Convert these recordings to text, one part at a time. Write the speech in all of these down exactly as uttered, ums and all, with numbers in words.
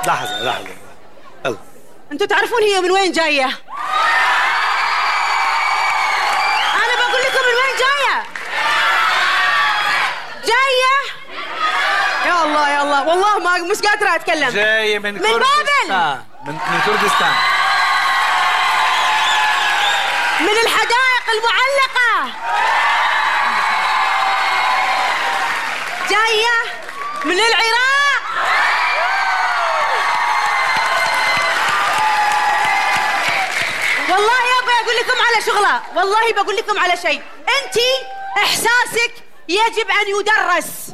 لحظة لحظة يلا. انتوا تعرفون هي من وين جاية؟ أنا بقول لكم من وين جاية؟ جاية؟ يا الله يا الله والله ما مش قادرة أتكلم. جاية من من كردستان. بابل. من من كردستان. من الحدائق المعلقة. جاية من العراق. والله يا ابوي اقول لكم على شغله، والله بقول لكم على شيء، انت احساسك يجب ان يدرس.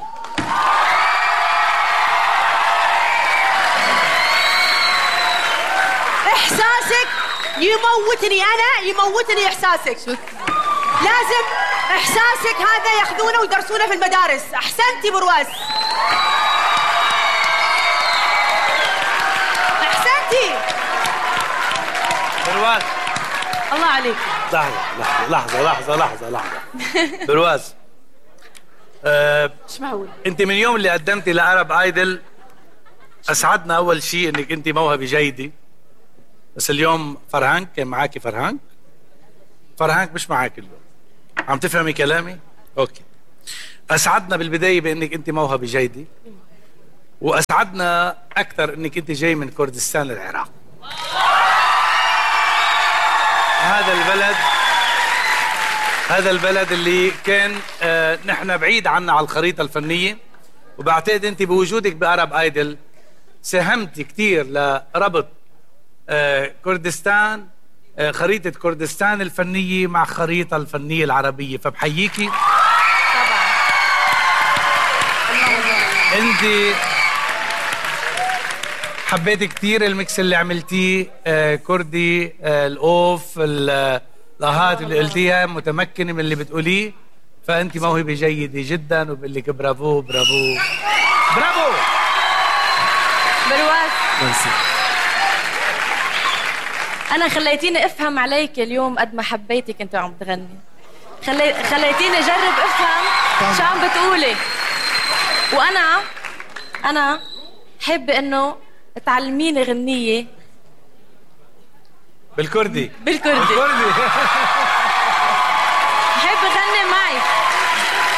احساسك يموتني انا، يموتني احساسك. لازم احساسك هذا ياخذونه ويدرسونه في المدارس. احسنتي برواز، احسنتي برواز. الله عليك. لحظة لحظة لحظة لحظة لحظة برواز. أه مش معقول. انت من يوم اللي قدمتي لعرب ايدل اسعدنا اول شيء انك انت موهبة جيدة، بس اليوم فرهانك كان معاكي. فرهانك فرهانك مش معاكي اليوم. عم تفهمي كلامي؟ اوكي. اسعدنا بالبداية بانك انت موهبة جيدة، واسعدنا اكثر انك انت جاي من كردستان العراق. هذا البلد هذا البلد اللي كان آه نحن بعيد عنا على الخريطة الفنية، وبعتقد انت بوجودك بعرب ايدل ساهمتي كثير لربط آه كردستان، آه خريطة كردستان الفنية مع خريطة الفنية العربية، فبحييكي. طبعا. انت حبيت كثير الميكس اللي عملتيه، آه كردي، آه الاوف، الاهات اللي قلتيها، متمكنه من اللي بتقوليه، فانت موهبه جيده جدا، وبقول لك برافو برافو برافو. برواز، انا خليتيني افهم عليك اليوم قد ما حبيتك انت وعم تغني. خلي... خليتيني اجرب افهم شو عم بتقولي، وانا انا حابه انه تعلميني غنية بالكردي. بالكردي. بالكردي. بحب اغني معك.